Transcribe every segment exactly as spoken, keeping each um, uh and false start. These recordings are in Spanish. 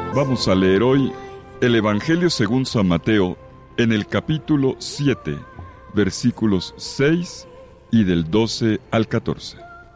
Vamos a leer hoy el Evangelio según San Mateo en el capítulo siete, versículos seis y del doce al catorce.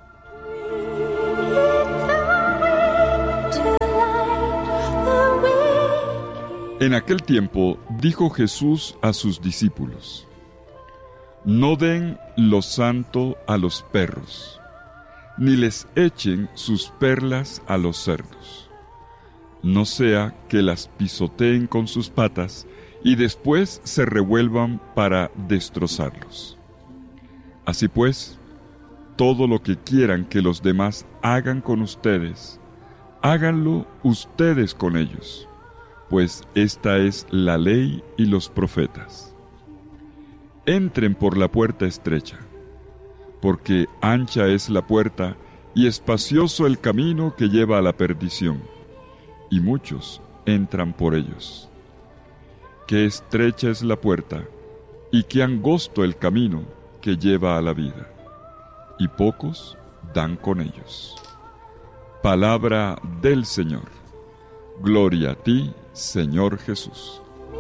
En aquel tiempo dijo Jesús a sus discípulos: No den lo santo a los perros, ni les echen sus perlas a los cerdos, no sea que las pisoteen con sus patas y después se revuelvan para destrozarlos. Así pues, todo lo que quieran que los demás hagan con ustedes, háganlo ustedes con ellos, pues esta es la ley y los profetas. Entren por la puerta estrecha, porque ancha es la puerta y espacioso el camino que lleva a la perdición, y muchos entran por ellos. Qué estrecha es la puerta, y qué angosto el camino que lleva a la vida, y pocos dan con ellos. Palabra del Señor. Gloria a ti, Señor Jesús.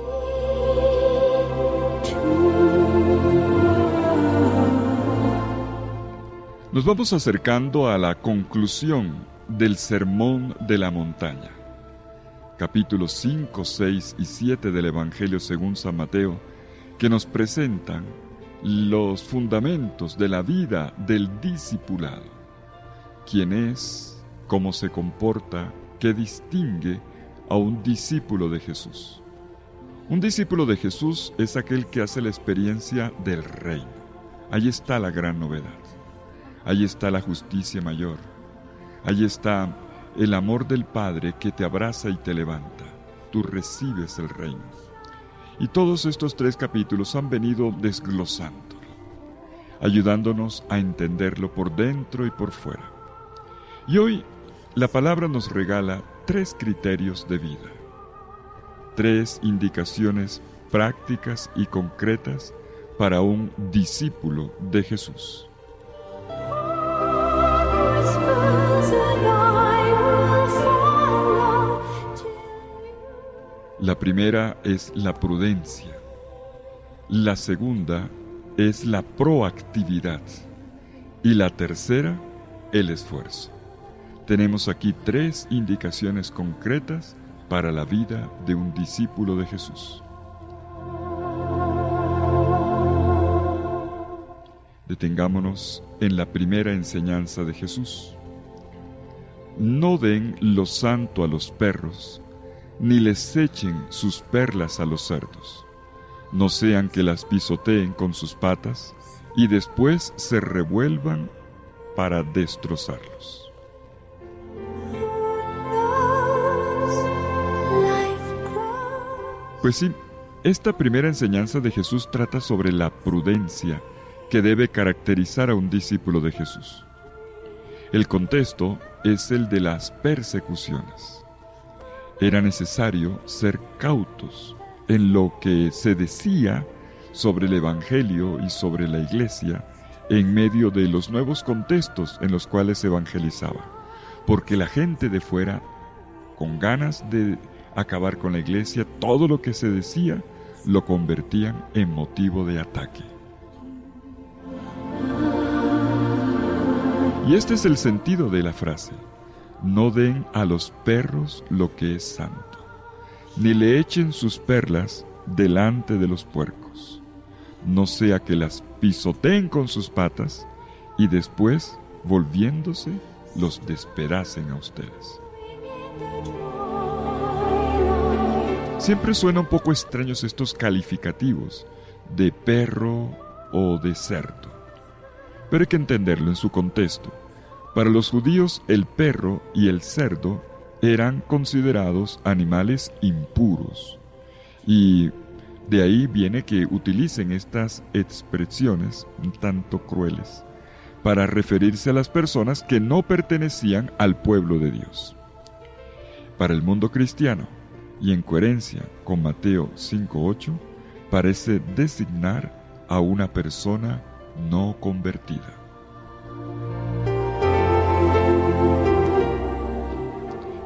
Nos vamos acercando a la conclusión del Sermón de la Montaña. Capítulos cinco, seis y siete del Evangelio según San Mateo, que nos presentan los fundamentos de la vida del discipulado. ¿Quién es? ¿Cómo se comporta? ¿Qué distingue a un discípulo de Jesús? Un discípulo de Jesús es aquel que hace la experiencia del reino. Ahí está la gran novedad. Ahí está la justicia mayor. Ahí está el amor del Padre que te abraza y te levanta. Tú recibes el reino. Y todos estos tres capítulos han venido desglosándolo, ayudándonos a entenderlo por dentro y por fuera. Y hoy la palabra nos regala tres criterios de vida, tres indicaciones prácticas y concretas para un discípulo de Jesús. La primera es la prudencia, la segunda es la proactividad y la tercera, el esfuerzo. Tenemos aquí tres indicaciones concretas para la vida de un discípulo de Jesús. Detengámonos en la primera enseñanza de Jesús. No den lo santo a los perros, ni les echen sus perlas a los cerdos, no sean que las pisoteen con sus patas y después se revuelvan para destrozarlos. Pues sí, esta primera enseñanza de Jesús trata sobre la prudencia que debe caracterizar a un discípulo de Jesús. El contexto es el de las persecuciones. Era necesario ser cautos en lo que se decía sobre el Evangelio y sobre la Iglesia en medio de los nuevos contextos en los cuales se evangelizaba, porque la gente de fuera, con ganas de acabar con la Iglesia, todo lo que se decía lo convertían en motivo de ataque. Y este es el sentido de la frase: no den a los perros lo que es santo, ni le echen sus perlas delante de los puercos, no sea que las pisoteen con sus patas y después, volviéndose, los despedacen a ustedes. Siempre suena un poco extraños estos calificativos de perro o de cerdo, pero hay que entenderlo en su contexto. Para los judíos, el perro y el cerdo eran considerados animales impuros, y de ahí viene que utilicen estas expresiones un tanto crueles para referirse a las personas que no pertenecían al pueblo de Dios. Para el mundo cristiano, y en coherencia con Mateo cinco ocho, parece designar a una persona no convertida.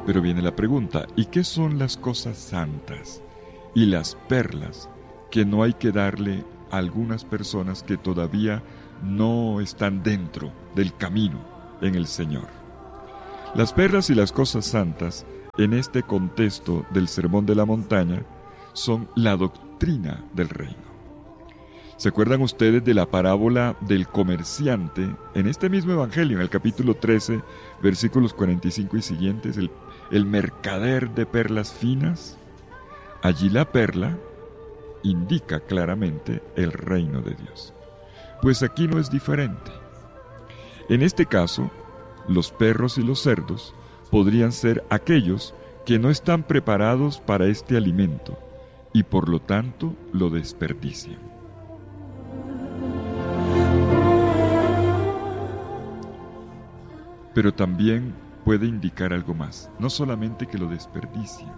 Pero viene la pregunta, ¿y qué son las cosas santas y las perlas que no hay que darle a algunas personas que todavía no están dentro del camino en el Señor? Las perlas y las cosas santas, en este contexto del Sermón de la Montaña, son la doctrina del reino. ¿Se acuerdan ustedes de la parábola del comerciante? En este mismo evangelio, en el capítulo trece, versículos cuarenta y cinco y siguientes, el, el mercader de perlas finas. Allí la perla indica claramente el reino de Dios. Pues aquí no es diferente. En este caso, los perros y los cerdos podrían ser aquellos que no están preparados para este alimento y por lo tanto lo desperdician. Pero también puede indicar algo más, no solamente que lo desperdician.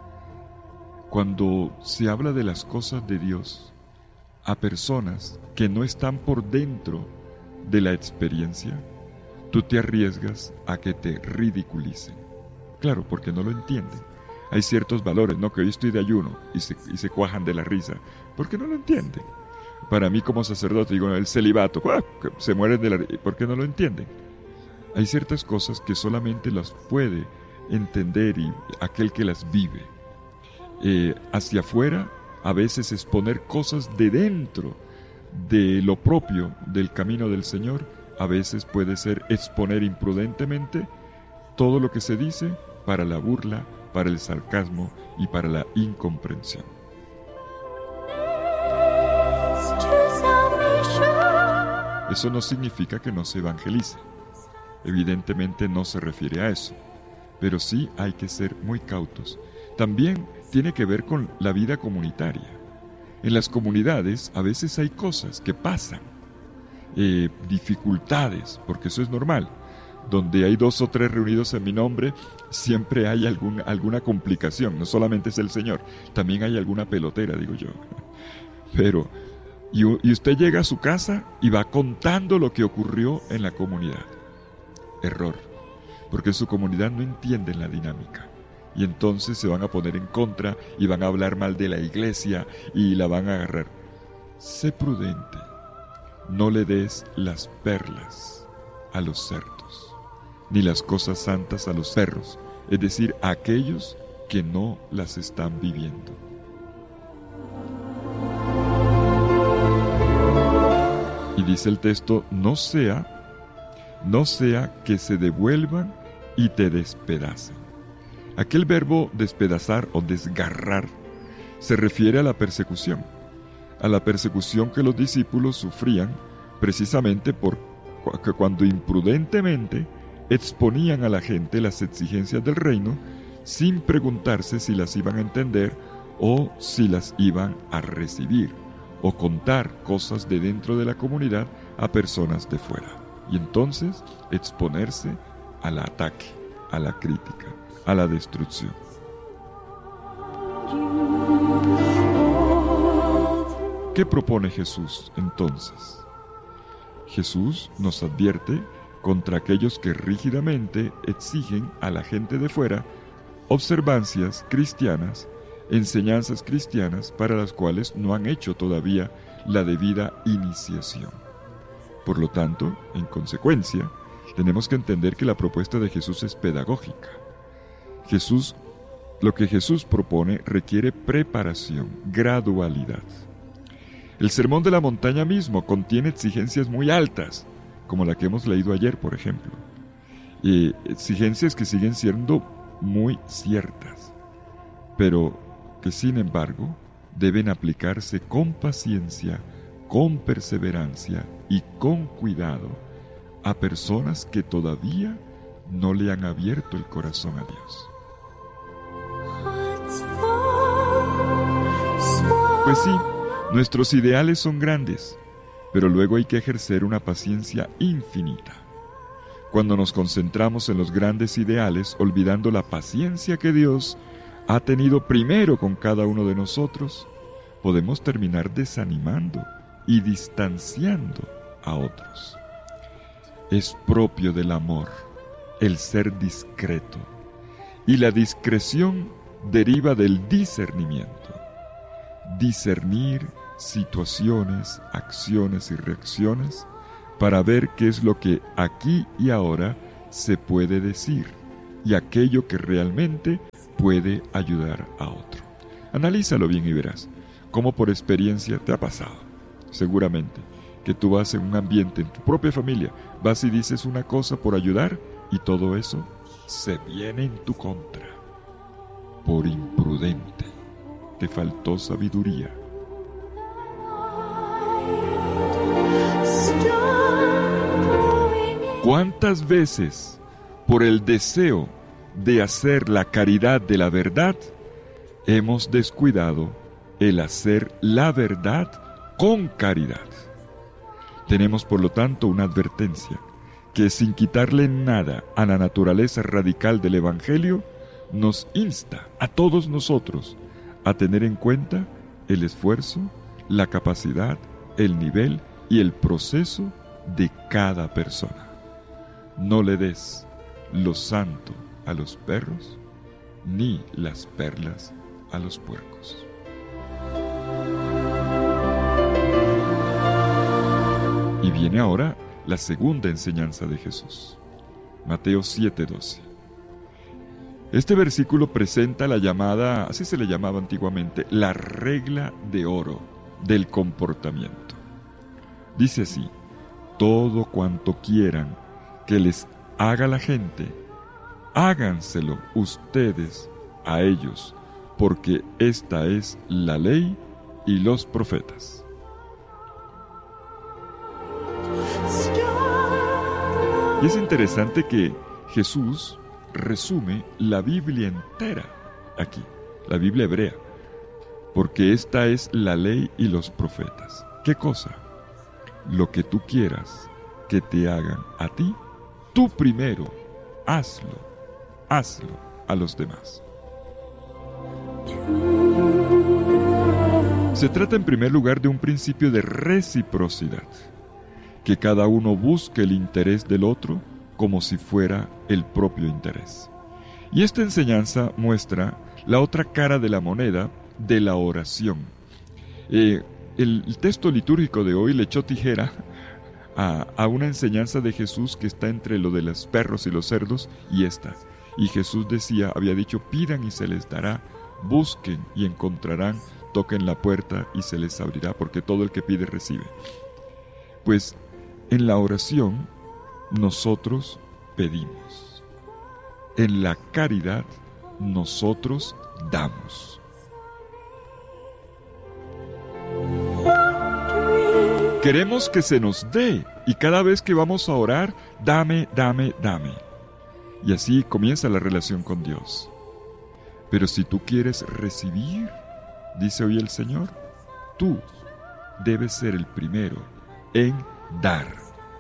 Cuando se habla de las cosas de Dios a personas que no están por dentro de la experiencia, tú te arriesgas a que te ridiculicen. Claro, porque no lo entienden. Hay ciertos valores, ¿no? Que hoy estoy de ayuno y se, y se cuajan de la risa, porque no lo entienden. Para mí como sacerdote, digo, el celibato, ¡ah! Se mueren de la risa, ¿por qué no lo entienden? Hay ciertas cosas que solamente las puede entender y aquel que las vive. Eh, hacia afuera, a veces exponer cosas de dentro de lo propio del camino del Señor, a veces puede ser exponer imprudentemente todo lo que se dice para la burla, para el sarcasmo y para la incomprensión. Eso no significa que no se evangelice. Evidentemente no se refiere a eso, pero sí hay que ser muy cautos. También tiene que ver con la vida comunitaria. En las comunidades a veces hay cosas que pasan, eh, dificultades, porque eso es normal. Donde hay dos o tres reunidos en mi nombre, siempre hay algún, alguna complicación. No solamente es el Señor, también hay alguna pelotera, digo yo. Pero, y, y usted llega a su casa y va contando lo que ocurrió en la comunidad. Error, porque en su comunidad no entienden la dinámica. Y entonces se van a poner en contra y van a hablar mal de la iglesia y la van a agarrar. Sé prudente, no le des las perlas a los cerdos, ni las cosas santas a los perros, es decir, a aquellos que no las están viviendo. Y dice el texto, no sea, no sea que se devuelvan y te despedacen. Aquel verbo despedazar o desgarrar se refiere a la persecución, a la persecución que los discípulos sufrían precisamente por que cuando imprudentemente exponían a la gente las exigencias del reino sin preguntarse si las iban a entender o si las iban a recibir, o contar cosas de dentro de la comunidad a personas de fuera. Y entonces exponerse al ataque, a la crítica, a la destrucción. ¿Qué propone Jesús entonces? Jesús nos advierte contra aquellos que rígidamente exigen a la gente de fuera observancias cristianas, enseñanzas cristianas para las cuales no han hecho todavía la debida iniciación. Por lo tanto, en consecuencia, tenemos que entender que la propuesta de Jesús es pedagógica. Jesús, lo que Jesús propone requiere preparación, gradualidad. El Sermón de la Montaña mismo contiene exigencias muy altas, como la que hemos leído ayer, por ejemplo. Eh, exigencias que siguen siendo muy ciertas, pero que sin embargo deben aplicarse con paciencia, con perseverancia y con cuidado a personas que todavía no le han abierto el corazón a Dios. Pues sí, nuestros ideales son grandes, pero luego hay que ejercer una paciencia infinita. Cuando nos concentramos en los grandes ideales, olvidando la paciencia que Dios ha tenido primero con cada uno de nosotros, podemos terminar desanimando y distanciando a otros. Es propio del amor el ser discreto Y la discreción deriva del discernimiento. Discernir situaciones, acciones y reacciones para ver qué es lo que aquí y ahora se puede decir y aquello que realmente puede ayudar a otro. Analízalo bien y verás cómo por experiencia te ha pasado. Seguramente que tú vas en un ambiente, en tu propia familia, vas y dices una cosa por ayudar y todo eso se viene en tu contra. Por imprudente, te faltó sabiduría. ¿Cuántas veces, por el deseo de hacer la caridad de la verdad, hemos descuidado el hacer la verdad con caridad? Tenemos, por lo tanto, una advertencia, que sin quitarle nada a la naturaleza radical del Evangelio, nos insta a todos nosotros a tener en cuenta el esfuerzo, la capacidad, el nivel y el proceso de cada persona. No le des lo santo a los perros, ni las perlas a los puercos. Y viene ahora la segunda enseñanza de Jesús. Mateo siete doce. Este versículo presenta la llamada, así se le llamaba antiguamente, la regla de oro del comportamiento. Dice así: todo cuanto quieran que les haga la gente, háganselo ustedes a ellos, porque esta es la ley y los profetas. Y es interesante que Jesús resume la Biblia entera aquí, la Biblia hebrea, porque esta es la ley y los profetas. ¿Qué cosa? Lo que tú quieras que te hagan a ti, tú primero hazlo, hazlo a los demás. Se trata en primer lugar de un principio de reciprocidad, que cada uno busque el interés del otro como si fuera el propio interés. Y esta enseñanza muestra la otra cara de la moneda de la oración. Eh, el, el texto litúrgico de hoy le echó tijera a, a una enseñanza de Jesús que está entre lo de los perros y los cerdos y esta. Y Jesús decía, había dicho, pidan y se les dará, busquen y encontrarán, toquen la puerta y se les abrirá, porque todo el que pide recibe. Pues en la oración nosotros pedimos. En la caridad nosotros damos. Queremos que se nos dé y cada vez que vamos a orar, dame, dame, dame. Y así comienza la relación con Dios. Pero si tú quieres recibir, dice hoy el Señor, tú debes ser el primero en dar.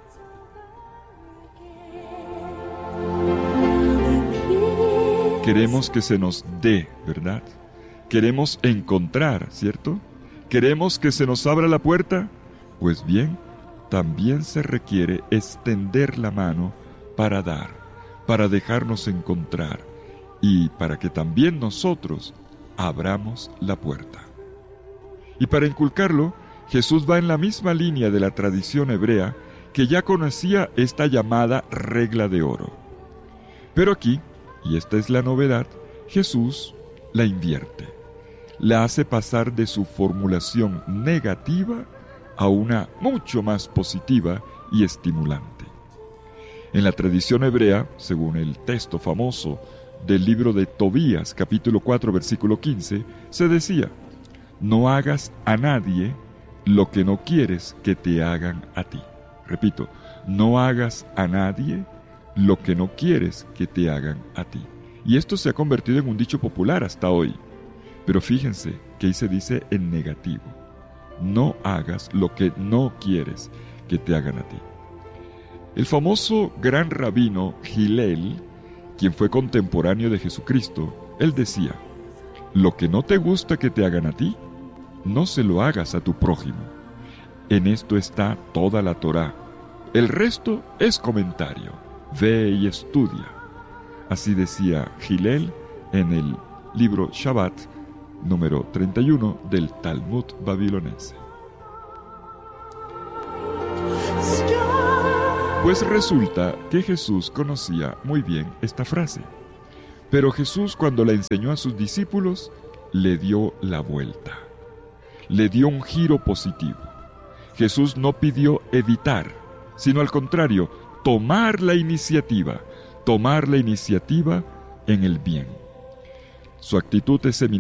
Queremos que se nos dé, ¿verdad? Queremos encontrar, ¿cierto? Queremos que se nos abra la puerta. Pues bien, también se requiere extender la mano para dar, para dejarnos encontrar y para que también nosotros abramos la puerta. Y para inculcarlo, Jesús va en la misma línea de la tradición hebrea que ya conocía esta llamada regla de oro. Pero aquí, y esta es la novedad, Jesús la invierte. La hace pasar de su formulación negativa a una mucho más positiva y estimulante. En la tradición hebrea, según el texto famoso del libro de Tobías, capítulo cuatro, versículo quince, se decía, no hagas a nadie lo que no quieres que te hagan a ti. Repito, no hagas a nadie lo que no quieres que te hagan a ti. Y esto se ha convertido en un dicho popular hasta hoy. Pero fíjense que ahí se dice en negativo. No hagas lo que no quieres que te hagan a ti. El famoso gran rabino Hillel, quien fue contemporáneo de Jesucristo, él decía, lo que no te gusta que te hagan a ti, no se lo hagas a tu prójimo. En esto está toda la Torá. El resto es comentario. Ve y estudia. Así decía Hillel en el libro Shabbat, número treinta y uno del Talmud babilonense. Pues resulta que Jesús conocía muy bien esta frase, pero Jesús, cuando la enseñó a sus discípulos, le dio la vuelta, le dio un giro positivo. Jesús no pidió evitar, sino al contrario, tomar la iniciativa, tomar la iniciativa en el bien. Su actitud es eminentemente